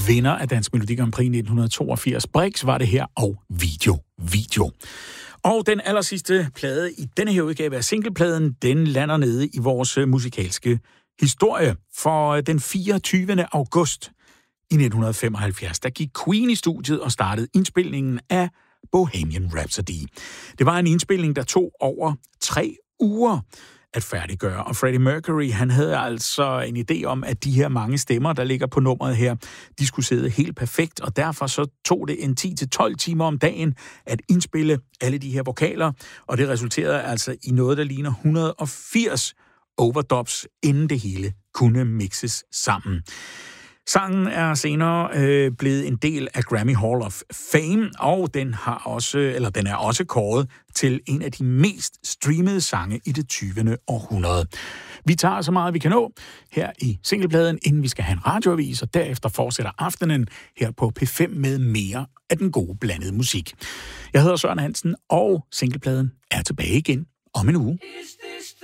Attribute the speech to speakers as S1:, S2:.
S1: vinder af Dansk Melodi Grand Prix 1982. Brix var det her, og Video. Og den allersidste plade i denne her udgave af singlepladen, den lander nede i vores musikalske historie. For den 24. august i 1975, der gik Queen i studiet og startede indspilningen af Bohemian Rhapsody. Det var en indspilning, der tog over 3 uger at færdiggøre. Og Freddie Mercury, han havde altså en idé om, at de her mange stemmer, der ligger på nummeret her, de skulle sidde helt perfekt, og derfor så tog det en 10-12 timer om dagen at indspille alle de her vokaler, og det resulterede altså i noget, der ligner 180 overdubs, inden det hele kunne mixes sammen. Sangen er senere blevet en del af Grammy Hall of Fame, og den er også kåret til en af de mest streamede sange i det 20. århundrede. Vi tager så meget, vi kan nå her i singlepladen, inden vi skal have en radioavis, og derefter fortsætter aftenen her på P5 med mere af den gode blandede musik. Jeg hedder Søren Hansen, og singlepladen er tilbage igen om en uge.